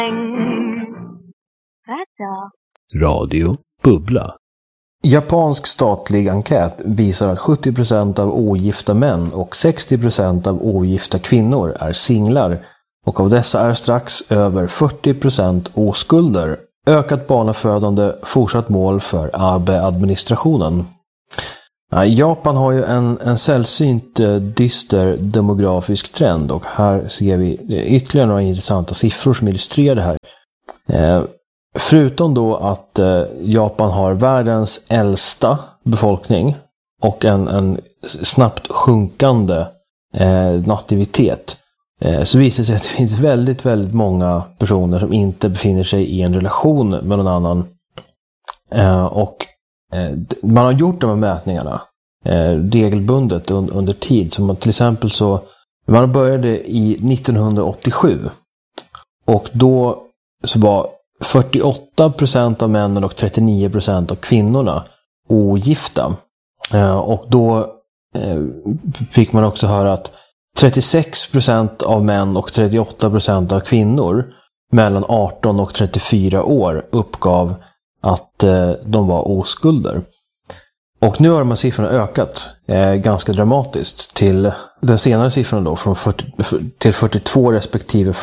Radio Bubbla. Japansk statlig enkät visar att 70% av ogifta män och 60% av ogifta kvinnor är singlar, och av dessa är strax över 40% oskulder. Ökat barnafödande fortsatt mål för Abe-administrationen. Japan har ju en sällsynt dyster demografisk trend, och här ser vi ytterligare några intressanta siffror som illustrerar det här. Förutom då att Japan har världens äldsta befolkning och en snabbt sjunkande nativitet, så visar det sig att det finns väldigt, väldigt många personer som inte befinner sig i en relation med någon annan. Och man har gjort de här mätningarna regelbundet under tid. Som till exempel så man började i 1987, och då så var 48% av männen och 39% av kvinnorna ogifta. Och då fick man också höra att 36% av män och 38% av kvinnor mellan 18 och 34 år uppgav att de var oskulder. Och nu har de här siffrorna ökat ganska dramatiskt till den senare siffran då från till 42 respektive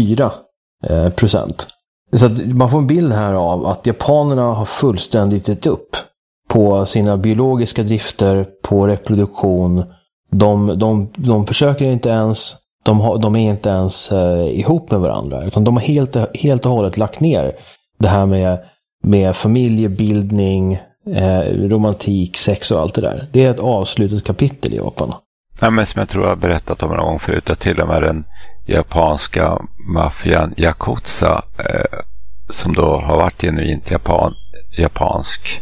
44%. Så att man får en bild här av att japanerna har fullständigt gett upp på sina biologiska drifter, på reproduktion. De försöker inte ens, de är inte ens ihop med varandra, utan de har helt och hållet lagt ner det här med familjebildning, romantik, sex och allt det där. Det är ett avslutat kapitel i Japan. Ja, men som jag tror jag har berättat om en gång förut, att till och med den japanska maffian Yakuza, som då har varit genuint japansk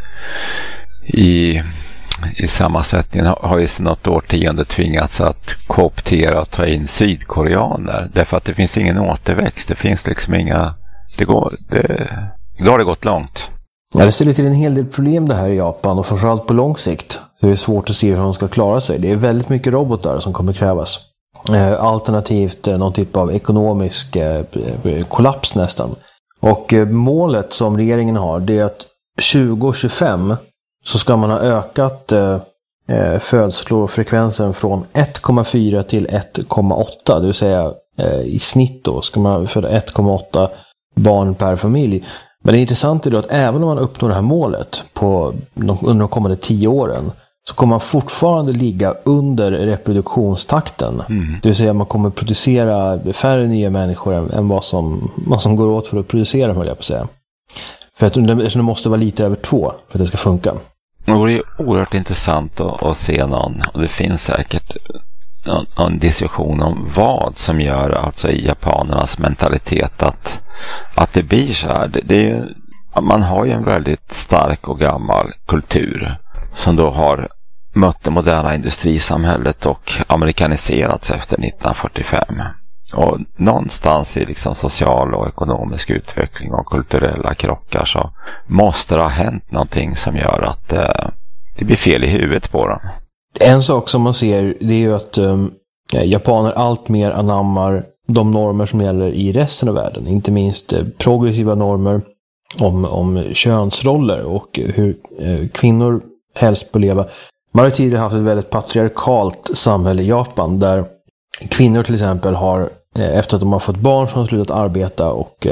i sammansättningen, har ju sedan något årtionde tvingats att kooptera och ta in sydkoreaner, därför att det finns ingen återväxt, det finns liksom inga, då har det gått långt. Ja, det ställer till en hel del problem det här i Japan, och framförallt på lång sikt. Det är svårt att se hur de ska klara sig. Det är väldigt mycket robotar som kommer krävas. Alternativt någon typ av ekonomisk kollaps nästan. Och målet som regeringen har, det är att 2025 så ska man ha ökat födslofrekvensen från 1,4 till 1,8. Det vill säga i snitt då ska man föda 1,8 barn per familj. Men det är intressant är då att även om man uppnår det här målet under de kommande 10 åren, så kommer man fortfarande ligga under reproduktionstakten. Det vill säga man kommer producera färre nya människor än vad som går åt för att producera, höll jag på att säga. För att det måste vara lite över 2 för att det ska funka. Det är oerhört intressant att se någon, och det finns säkert någon diskussion om vad som gör alltså i japanernas mentalitet att det blir så här. Det är ju, man har ju en väldigt stark och gammal kultur som då har mött det moderna industrisamhället och amerikaniserats efter 1945. Och någonstans i liksom social och ekonomisk utveckling och kulturella krockar så måste det ha hänt någonting som gör att det blir fel i huvudet på dem. En sak som man ser, det är ju att japaner allt mer anammar de normer som gäller i resten av världen. Inte minst progressiva normer om könsroller och hur kvinnor helst bör leva. Man har tidigare haft ett väldigt patriarkalt samhälle i Japan, där kvinnor till exempel har, efter att de har fått barn, som har slutat arbeta och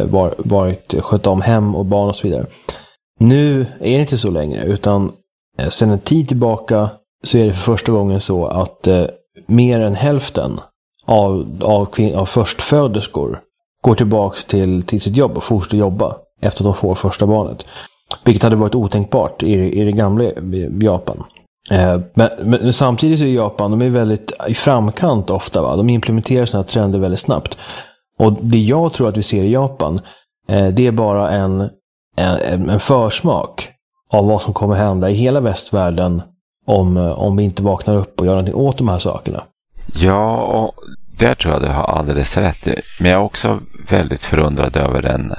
sköta om hem och barn och så vidare. Nu är det inte så längre, utan sedan en tid tillbaka så är det för första gången så att mer än hälften av förstföderskor går tillbaka till sitt jobb och fortsätter jobba efter att de får första barnet. Vilket hade varit otänkbart i det gamla Japan. Men samtidigt så är Japan, de är väldigt i framkant ofta, va? De implementerar sina trender väldigt snabbt. Och det jag tror att vi ser i Japan, det är bara en försmak av vad som kommer hända i hela västvärlden om vi inte vaknar upp och gör någonting åt de här sakerna. Ja, och där tror jag du har alldeles rätt. Men jag är också väldigt förundrad över den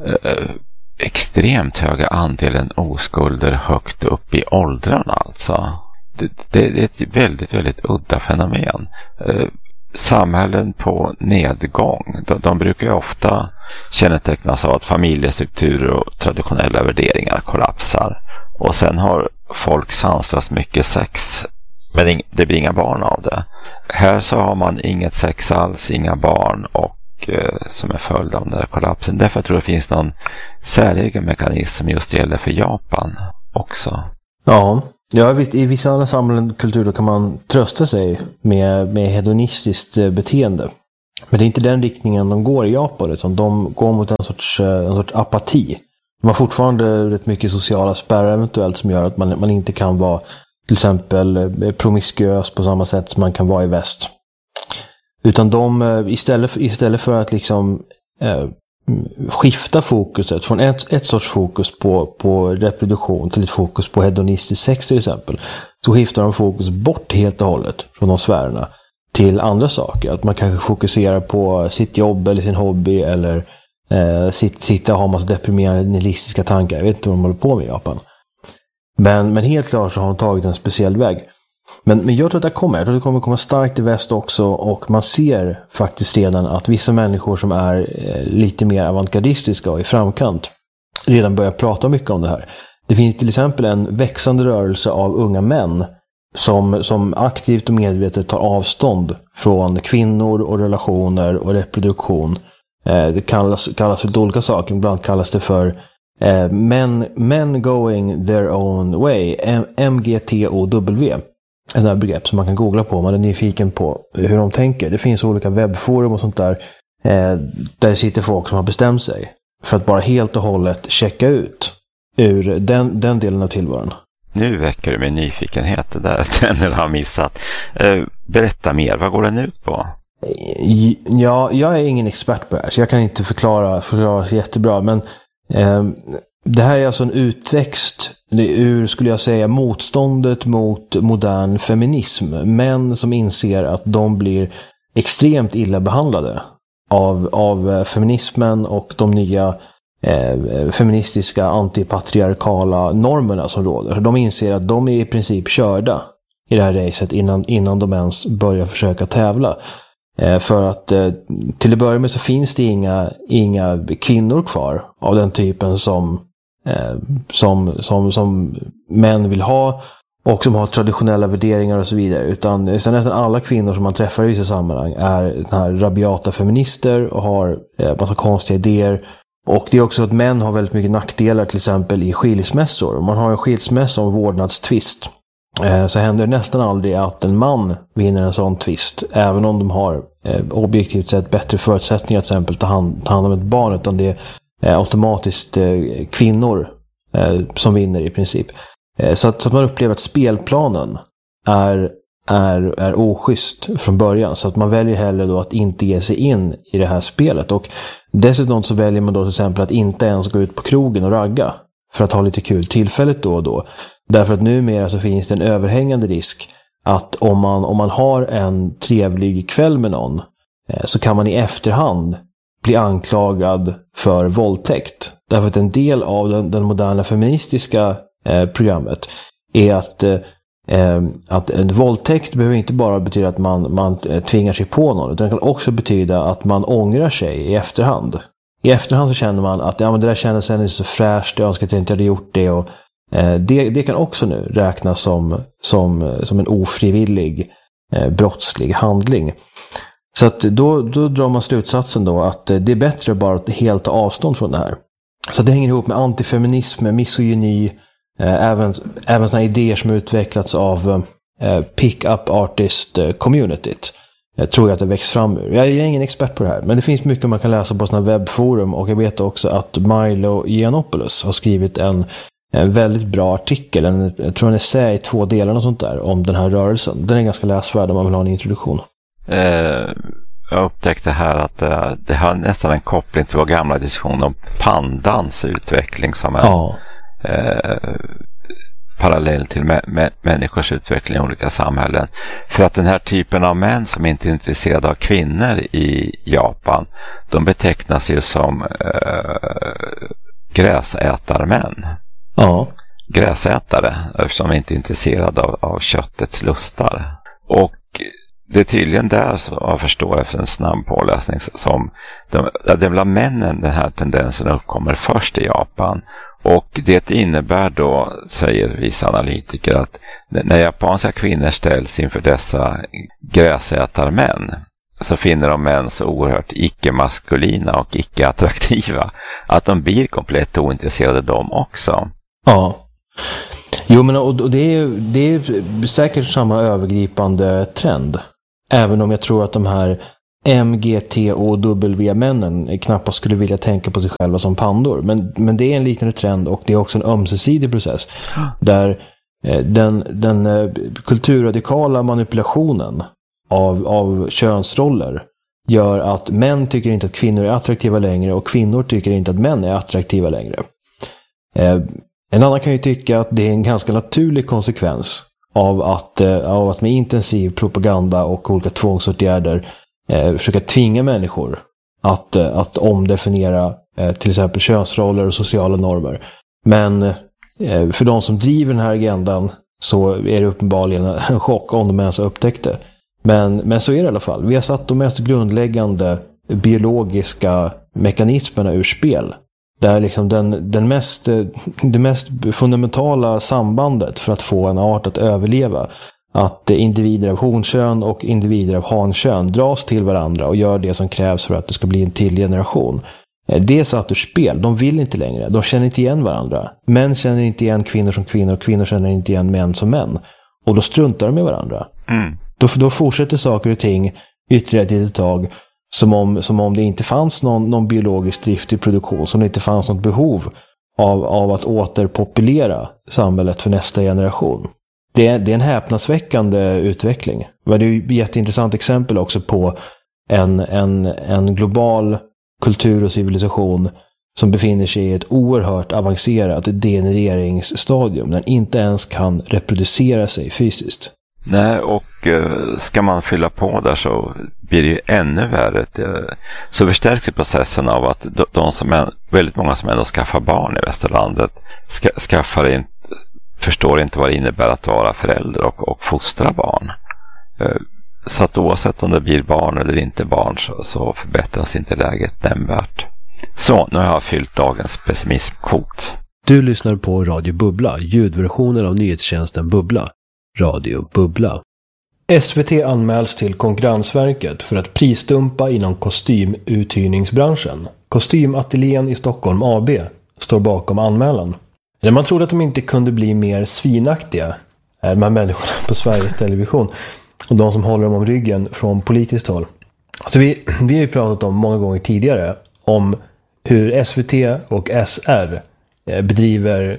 extremt höga andelen oskulder högt upp i åldrarna alltså. Det är ett väldigt, väldigt udda fenomen. samhällen på nedgång, de brukar ju ofta kännetecknas av att familjestrukturer och traditionella värderingar kollapsar. Och sen har folk sansat mycket sex, men det blir inga barn av det. Här så har man inget sex alls, inga barn, och som är följd av den där kollapsen. Därför tror jag det finns någon säregen mekanism som just gäller för Japan också. Ja, i vissa andra samhällen och kulturer kan man trösta sig med hedonistiskt beteende. Men det är inte den riktningen de går i Japan, utan de går mot en sorts apati. De har fortfarande rätt mycket sociala spärrar eventuellt som gör att man inte kan vara till exempel promiskuös på samma sätt som man kan vara i väst. Utan de istället för att liksom skifta fokuset från ett sorts fokus på reproduktion till ett fokus på hedonistisk sex till exempel, så skiftar de fokus bort helt och hållet från de sfärerna till andra saker. Att man kanske fokuserar på sitt jobb eller sin hobby, eller sitta och ha massa deprimerande nihilistiska tankar. Jag vet inte vad de håller på med i Japan. Men helt klart så har de tagit en speciell väg. Men jag tror att det kommer komma starkt i väst också, och man ser faktiskt redan att vissa människor som är lite mer avantgardistiska och i framkant redan börjar prata mycket om det här. Det finns till exempel en växande rörelse av unga män som aktivt och medvetet tar avstånd från kvinnor och relationer och reproduktion. Det kallas för olika saker, ibland kallas det för men going their own way, MGTOW. Ett där begrepp som man kan googla på om man är nyfiken på hur de tänker. Det finns olika webbforum och sånt där det sitter folk som har bestämt sig för att bara helt och hållet checka ut ur den delen av tillvaron. Nu väcker du min nyfikenhet, det där den har missat. Berätta mer, vad går den ut på? Ja, jag är ingen expert på det här, så jag kan inte förklara så jättebra, men det här är alltså en utväxt ur, skulle jag säga, motståndet mot modern feminism. Män som inser att de blir extremt illa behandlade av feminismen och de nya feministiska antipatriarkala normerna som råder. De inser att de är i princip körda i det här racet innan de ens börjar försöka tävla. För att till att börja med så finns det inga kvinnor kvar av den typen som män vill ha och som har traditionella värderingar och så vidare, utan nästan alla kvinnor som man träffar i vissa sammanhang är den här rabiata feminister och har massa konstiga idéer. Och det är också att män har väldigt mycket nackdelar, till exempel i skilsmässor. Om man har en skilsmässa och vårdnadstvist så händer det nästan aldrig att en man vinner en sån tvist, även om de har objektivt sett bättre förutsättningar att till exempel ta hand om ett barn, utan det är automatiskt kvinnor som vinner i princip. Så att man upplever att spelplanen är oschysst från början, så att man väljer hellre då att inte ge sig in i det här spelet. Och dessutom så väljer man då till exempel att inte ens gå ut på krogen och ragga för att ha lite kul tillfället då och då. Därför att numera så finns det en överhängande risk att om man har en trevlig kväll med någon så kan man i efterhand bli anklagad för våldtäkt. Därför att en del av den moderna feministiska programmet är att en våldtäkt behöver inte bara betyda att man tvingar sig på någon, utan det kan också betyda att man ångrar sig i efterhand. I efterhand så känner man att men det där kändes inte så fräscht, jag önskar att jag inte hade gjort det, och det kan också nu räknas som en ofrivillig brottslig handling. Så att då drar man slutsatsen då att det är bättre bara att helt ta avstånd från det här. Så det hänger ihop med antifeminism, misogyni, även såna idéer som utvecklats av pick-up artist communityt. Jag tror att det växt fram ur. Jag är ingen expert på det här, men det finns mycket man kan läsa på såna webbforum, och jag vet också att Milo Yiannopoulos har skrivit en väldigt bra artikel, jag tror en essä i 2 delar och sånt där, om den här rörelsen. Den är ganska läsvärd om man vill ha en introduktion. Jag upptäckte här att det har nästan en koppling till vår gamla diskussion om pandans utveckling som en parallell till människors utveckling i olika samhällen. För att den här typen av män som inte är intresserade av kvinnor i Japan, de betecknas ju som gräsätarmän. Ja. Gräsätare, eftersom de inte är intresserade av köttets lustar. Och det är tydligen där, så jag förstår efter en snabb påläsning, som det är bland männen den här tendensen uppkommer först i Japan. Och det innebär då, säger vissa analytiker, att när japanska kvinnor ställs inför dessa gräsätarmän, så finner de män så oerhört icke-maskulina och icke-attraktiva att de blir komplett ointresserade de också. Ja. Jo, men och det är säkert samma övergripande trend. Även om jag tror att de här MGTOW-männen knappast skulle vilja tänka på sig själva som pandor. Men det är en liknande trend, och det är också en ömsesidig process. Där den kulturradikala manipulationen av könsroller gör att män tycker inte att kvinnor är attraktiva längre, och kvinnor tycker inte att män är attraktiva längre. En annan kan ju tycka att det är en ganska naturlig konsekvens av att med intensiv propaganda och olika tvångsåtgärder försöka tvinga människor att omdefiniera till exempel könsroller och sociala normer. Men för de som driver den här agendan så är det uppenbarligen en chock om de ens upptäckte det. Men så är det i alla fall. Vi har satt de mest grundläggande biologiska mekanismerna ur spel. Där liksom det mest fundamentala sambandet för att få en art att överleva, att individer av honkön och individer av hankön dras till varandra och gör det som krävs för att det ska bli en till generation. Det är satt ur spel. De vill inte längre. De känner inte igen varandra. Män känner inte igen kvinnor som kvinnor, och kvinnor känner inte igen män som män. Och då struntar de med varandra. Då fortsätter saker och ting ytterligare ett litet tag som om det inte fanns någon biologisk drift i produktion, som det inte fanns något behov av att återpopulera samhället för nästa generation. Det är en häpnadsväckande utveckling. Det är ju ett jätteintressant exempel också på en global kultur och civilisation som befinner sig i ett oerhört avancerat degenereringsstadium, där den inte ens kan reproducera sig fysiskt. Nej, och ska man fylla på där så blir det ju ännu värre. Så förstärks ju processen av att väldigt många som ändå skaffar barn i västerlandet förstår inte vad det innebär att vara förälder och fostra barn. Så att oavsett om det blir barn eller inte barn så förbättras inte läget nämnvärt. Så, nu har jag fyllt dagens pessimismkvot. Du lyssnar på Radio Bubbla, ljudversionen av nyhetstjänsten Bubbla. Radio Bubbla. SVT anmäls till Konkurrensverket för att prisdumpa inom kostymuthyrningsbranschen. Kostymatelién i Stockholm AB står bakom anmälan. Man trodde att de inte kunde bli mer svinaktiga, de här människorna på Sveriges Television och de som håller dem om ryggen från politiskt håll. Alltså vi har ju pratat om många gånger tidigare om hur SVT och SR bedriver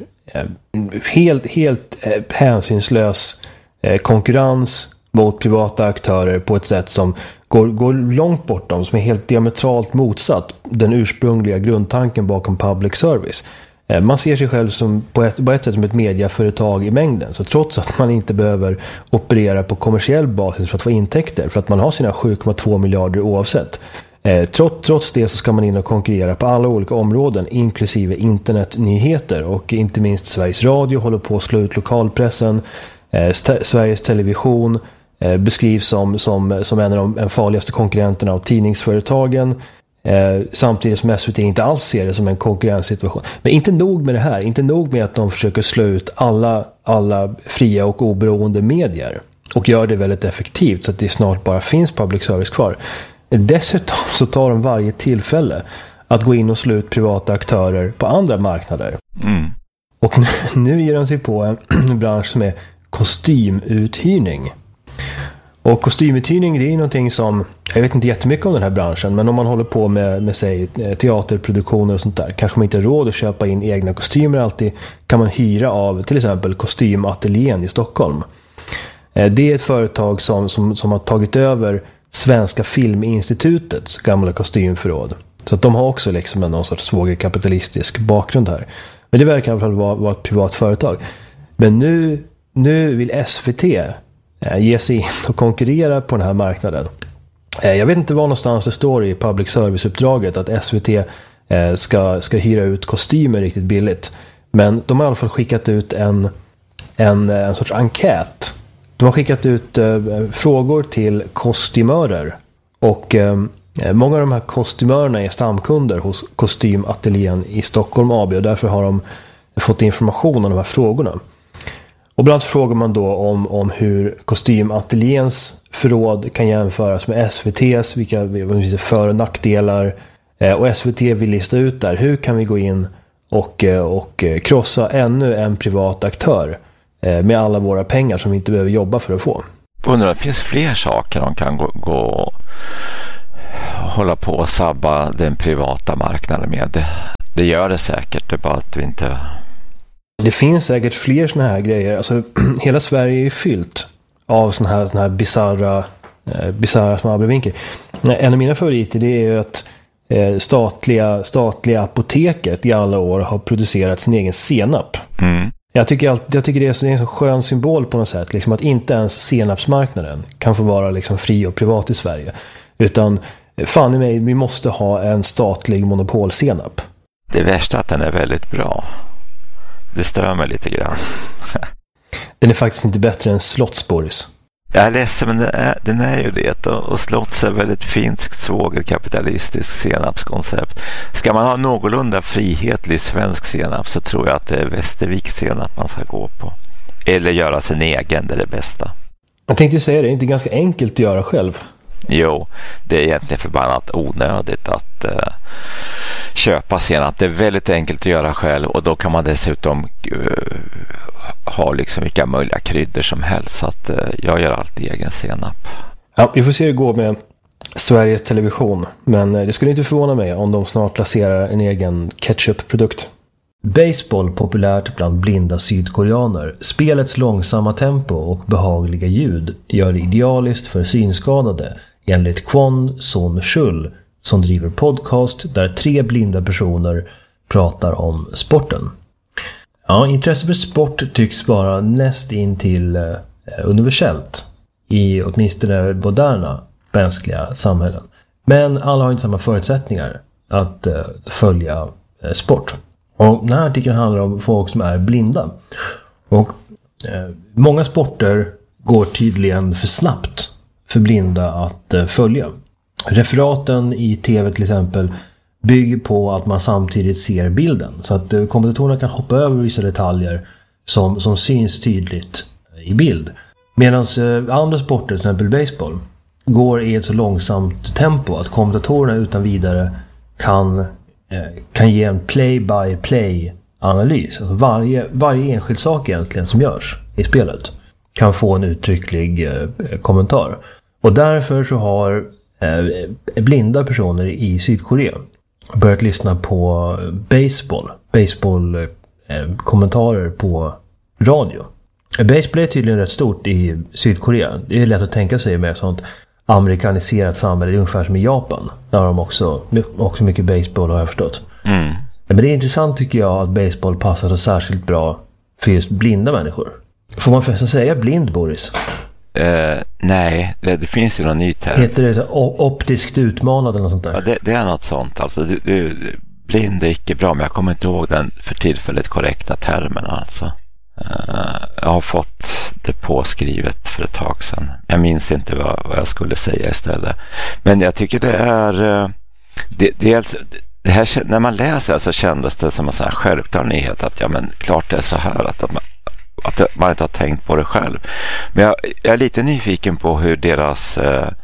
helt hänsynslös konkurrens mot privata aktörer på ett sätt som går långt bortom, som är helt diametralt motsatt den ursprungliga grundtanken bakom public service. Man ser sig själv som på ett sätt som ett mediaföretag i mängden. Så trots att man inte behöver operera på kommersiell basis för att få intäkter, för att man har sina 7,2 miljarder oavsett. Trots det så ska man in och konkurrera på alla olika områden, inklusive internetnyheter, och inte minst Sveriges Radio håller på att slå ut lokalpressen. Sveriges Television beskrivs som en av de farligaste konkurrenterna av tidningsföretagen. Samtidigt som SVT inte alls ser det som en konkurrenssituation. Men inte nog med det här, inte nog med att de försöker slå ut alla fria och oberoende medier och gör det väldigt effektivt så att det snart bara finns public service kvar. Dessutom så tar de varje tillfälle att gå in och slå ut privata aktörer på andra marknader. Och nu ger de sig på en bransch som är kostymuthyrning. Och kostymuthyrning, det är någonting som, jag vet inte jättemycket om den här branschen, men om man håller på med sig teaterproduktioner och sånt där, kanske man inte har råd att köpa in egna kostymer alltid, kan man hyra av till exempel kostymatelién i Stockholm. Det är ett företag som har tagit över Svenska Filminstitutets gamla kostymförråd. Så att de har också liksom någon sorts svågerkapitalistisk bakgrund här. Men det verkar i alla fall vara ett privat företag. Men nu vill SVT ge sig in och konkurrera på den här marknaden. Jag vet inte var någonstans det står i public service-uppdraget att SVT ska hyra ut kostymer riktigt billigt. Men de har i alla fall skickat ut en sorts enkät De har skickat ut frågor till kostymörer. Och många av de här kostymörerna är stamkunder hos Kostymateljén i Stockholm AB. Och därför har de fått information om de här frågorna. Och bland annat frågar man då om hur Kostymateljéns förråd kan jämföras med SVT:s. Vilka för- och nackdelar. Och SVT vill lista ut där. Hur kan vi gå in och krossa ännu en privat aktör med alla våra pengar som vi inte behöver jobba för att få. Undrar, det finns fler saker de kan gå och hålla på och sabba den privata marknaden med. Det gör det säkert, det är bara att vi inte... Det finns säkert fler såna här grejer. Alltså, hela Sverige är ju fyllt av såna här bizarra små abrovinker. En av mina favoriter, det är ju att statliga apoteket i alla år har producerat sin egen senap. Mm. Jag tycker det är en så skön symbol på något sätt. Liksom att inte ens senapsmarknaden kan få vara liksom fri och privat i Sverige. Utan fan i mig, vi måste ha en statlig monopolsenap. Det värsta är att den är väldigt bra. Det stör mig lite grann. Den är faktiskt inte bättre än Slottsborgs. Jag är ledsen, men den är ju det. Och Slotts är väldigt finskt, svågerkapitalistiskt senapskoncept. Ska man ha någorlunda frihetlig svensk senap så tror jag att det är Västerviks senap man ska gå på. Eller göra sin egen, det är det bästa. Jag tänkte säga det, är inte ganska enkelt att göra själv? Jo, det är egentligen förbannat onödigt att köpa senap. Det är väldigt enkelt att göra själv och då kan man dessutom ha liksom vilka möjliga kryddor som helst. Så att jag gör alltid egen senap. Ja, vi får se hur det går med Sveriges Television. Men det skulle inte förvåna mig om de snart lanserar en egen ketchup-produkt. Baseball populärt bland blinda sydkoreaner. Spelets långsamma tempo och behagliga ljud gör det idealiskt för synskadade, enligt Kwon Son-chul som driver podcast där 3 blinda personer pratar om sporten. Ja, intresse för sport tycks vara näst in till universellt i åtminstone moderna mänskliga samhällen. Men alla har inte samma förutsättningar att följa sport. Och den här artikeln handlar om folk som är blinda. Och många sporter går tydligen för snabbt för blinda att följa. Referaten i tv till exempel bygger på att man samtidigt ser bilden. Så att kommentatorerna kan hoppa över vissa detaljer som syns tydligt i bild. Medan andra sporter, till exempel baseball, går i ett så långsamt tempo att kommentatorerna utan vidare kan ge en play-by-play-analys. Alltså varje enskild sak egentligen som görs i spelet kan få en uttrycklig kommentar. Och därför så har blinda personer i Sydkorea börjat lyssna på baseball-kommentarer på radio. Baseball är tydligen rätt stort i Sydkorea. Det är lätt att tänka sig med sånt amerikaniserat samhälle, ungefär som i Japan. Där har de också mycket baseball, har jag förstått. Mm. Men det är intressant tycker jag att baseball passar så särskilt bra för just blinda människor. Får man förresten säga blind, Boris? Nej, det finns ju någon ny term. Heter det så optiskt utmanad eller något sånt där? Ja, det är något sånt. Alltså, blind är inte bra, men jag kommer inte ihåg den för tillfället korrekta termen. Alltså. Jag har fått det påskrivet för ett tag sedan. Jag minns inte vad jag skulle säga istället. Men jag tycker det är... Det här, när man läser så kändes det som en sån här självklar nyhet att ja, men klart det är så här att man inte har tänkt på det själv. Men jag är lite nyfiken på hur deras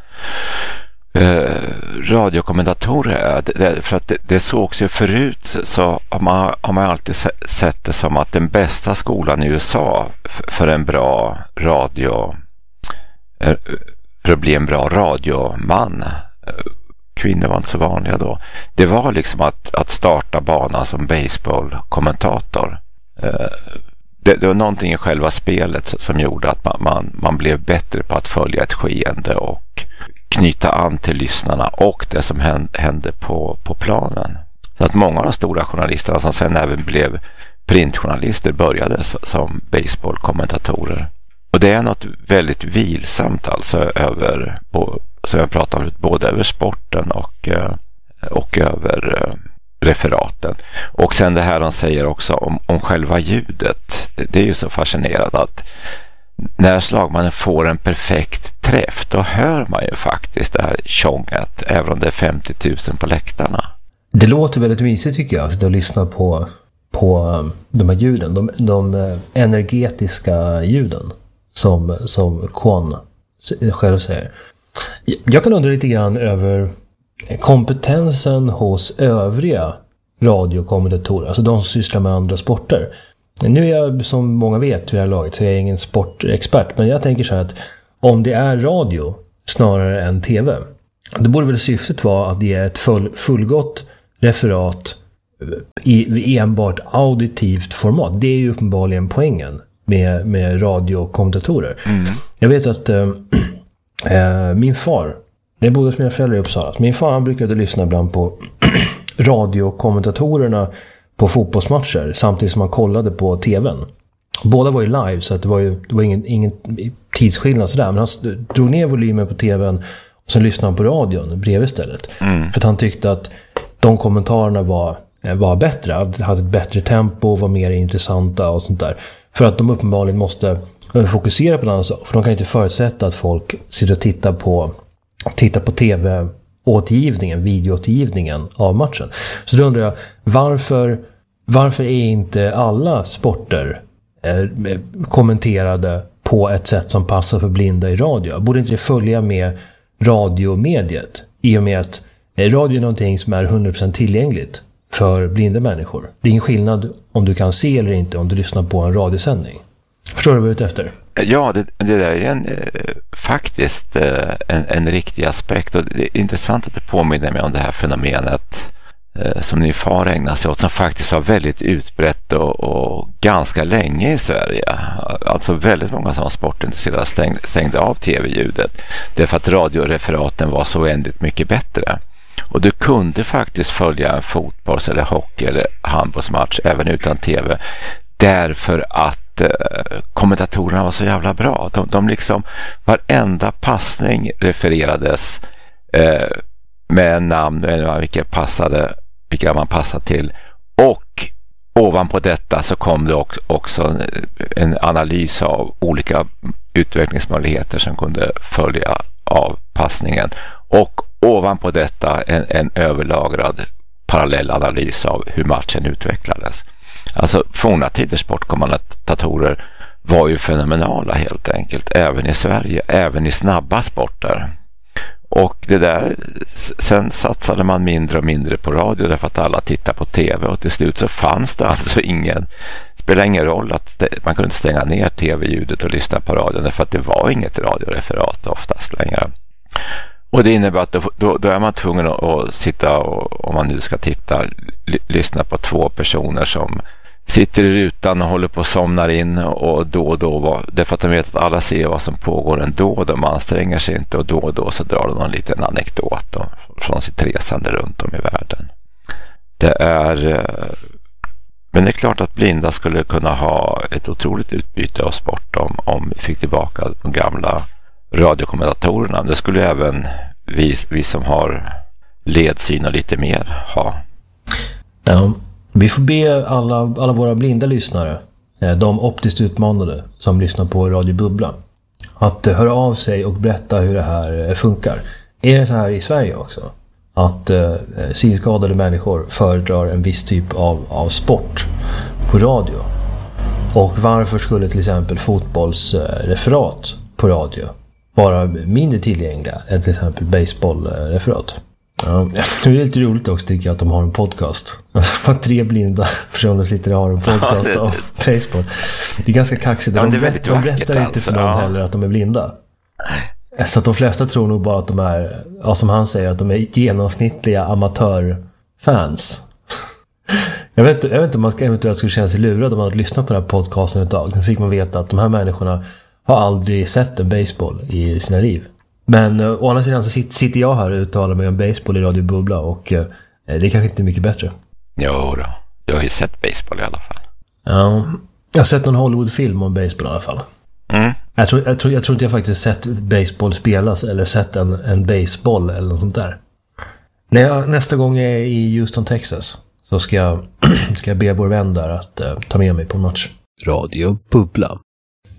radiokommentatorer är. För att det sågs ju förut så har man alltid sett det som att den bästa skolan i USA för en bra radio för att bli en bra radioman, kvinnor var inte så vanliga då, det var liksom att starta banan som baseballkommentator. Det var någonting i själva spelet som gjorde att man blev bättre på att följa ett skeende och knyta an till lyssnarna och det som hände på planen. Så att många av de stora journalisterna som sen även blev printjournalister började som baseballkommentatorer. Och det är något väldigt vilsamt alltså över, som jag pratade om, både över sporten och över referaten. Och sen det här de säger också om själva ljudet. Det är ju så fascinerande att när slagmannen får en perfekt träff, då hör man ju faktiskt det här tjonget, även om det är 50 000 på läktarna. Det låter väldigt mysigt tycker jag, att lyssna på de här ljuden, de energetiska ljuden som Kwon själv säger. Jag kan undra lite grann över kompetensen hos övriga radiokommentatorer, alltså de som sysslar med andra sporter. Nu är jag, som många vet vid det här laget, så jag är ingen sportexpert, men jag tänker så här att om det är radio snarare än tv, då borde väl syftet vara att ge ett fullgott referat i enbart auditivt format. Det är ju uppenbarligen poängen med radiokommentatorer. Jag vet att min far, det bodde hos mina föräldrar i Uppsala, min far han brukade lyssna ibland på radiokommentatorerna på fotbollsmatcher samtidigt som han kollade på tvn. Båda var ju live, så att det var ingen tidsskillnad sådär, men han drog ner volymen på tvn och sen lyssnade han på radion bredvid istället. För att han tyckte att de kommentarerna var bättre, hade ett bättre tempo, var mer intressanta och sånt där. För att de uppenbarligen måste fokusera på något annat, för de kan inte förutsätta att folk sitter och tittar på tv-återgivningen, videoåtergivningen av matchen. Så då undrar jag, varför är inte alla sporter kommenterade på ett sätt som passar för blinda i radio? Borde inte det följa med radiomediet, i och med att radio är någonting som är 100% tillgängligt för blinda människor? Det är ingen skillnad om du kan se eller inte om du lyssnar på en radiosändning. Förstår du vad jag är ute efter? Ja, det där är faktiskt en riktig aspekt, och det är intressant att det påminner mig om det här fenomenet som ni far ägnar sig åt, som faktiskt var väldigt utbrett och ganska länge i Sverige. Alltså väldigt många som var sportintresserade stängde av tv-ljudet därför att radioreferaten var så oändligt mycket bättre. Och du kunde faktiskt följa en fotbolls- eller hockey- eller handbollsmatch även utan tv, därför att kommentatorerna var så jävla bra. De liksom, varenda passning refererades med namn eller vilka man passade till, och ovanpå detta så kom det också en analys av olika utvecklingsmöjligheter som kunde följa av passningen, och ovanpå detta en överlagrad parallell analys av hur matchen utvecklades. Alltså forna tiders sportkommentatorer var ju fenomenala helt enkelt, även i Sverige, även i snabba sporter. Och det där, sen satsade man mindre och mindre på radio därför att alla tittar på tv, och till slut så fanns det alltså spelar ingen roll att man kunde stänga ner tv-ljudet och lyssna på radion, därför att det var inget radioreferat oftast längre. Och det innebär att då är man tvungen att sitta och, om man nu ska lyssna på två personer som sitter i rutan och håller på att somnar in, och då därför att de vet att alla ser vad som pågår ändå, de anstränger sig inte, och då så drar de någon liten anekdot från sitt resande runt om i världen. Men det är klart att blinda skulle kunna ha ett otroligt utbyte av sport om vi fick tillbaka de gamla radiokommentatorerna. Det skulle även vi som har ledsyn och lite mer ha. Ja, vi får be alla våra blinda lyssnare, de optiskt utmanade som lyssnar på Radio Bubbla, att höra av sig och berätta hur det här funkar. Är det så här i Sverige också? Att synskadade människor föredrar en viss typ av sport på radio? Och varför skulle till exempel fotbollsreferat på radio vara mindre tillgängliga än till exempel baseballreferat? Ja, det är lite roligt också tycker jag att de har en podcast. Att 3 blinda personer sitter och har en podcast om baseball. Det är ganska kaxigt. De berättar inte för någon heller att de är blinda. Så att de flesta tror nog bara att de är, ja, som han säger, att de är genomsnittliga amatörfans. Jag vet inte om man eventuellt skulle känna sig lurad om man hade lyssnat på den här podcasten ett tag. Sen fick man veta att de här människorna har aldrig sett en baseball i sina liv. Men å andra sidan så sitter jag här och uttalar mig om baseball i Radio Bubbla, och det är kanske inte mycket bättre. Jo då, jag har ju sett baseball i alla fall. Ja, jag har sett någon Hollywood-film om baseball i alla fall. Mm. Jag tror inte jag faktiskt sett baseball spelas eller sett en baseball eller något sånt där. När jag nästa gång är i Houston, Texas, så ska jag be vår vän där att ta med mig på en match. Radio Bubbla.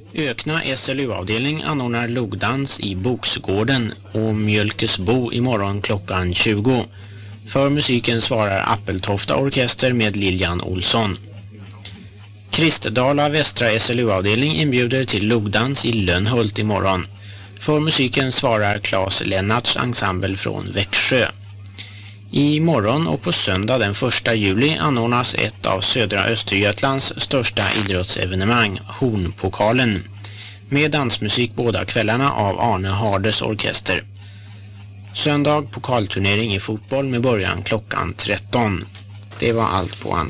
Ökna SLU-avdelning anordnar logdans i Boksgården och Mjölkesbo imorgon klockan 20. För musiken svarar Appeltofta orkester med Lilian Olsson. Kristdala Västra SLU-avdelning inbjuder till logdans i Lönnhult imorgon. För musiken svarar Claes Lennarts ensemble från Växjö. I morgon och på söndag den 1 juli anordnas ett av södra Östergötlands största idrottsevenemang, Hornpokalen, med dansmusik båda kvällarna av Arne Hardes orkester. Söndag pokalturnering i fotboll med början klockan 13. Det var allt på